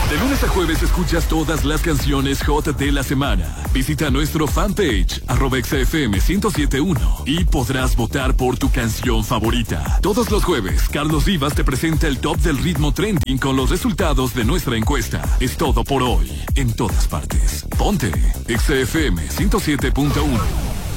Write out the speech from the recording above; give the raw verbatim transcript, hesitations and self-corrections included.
De lunes a jueves escuchas todas las canciones hot de la semana. Visita nuestro fanpage, arroba X F M ciento siete punto uno, y podrás votar por tu canción favorita. Todos los jueves, Carlos Rivas te presenta el top del ritmo trending con los resultados de nuestra encuesta. Es todo por hoy, en todas partes. Ponte X F M ciento siete punto uno.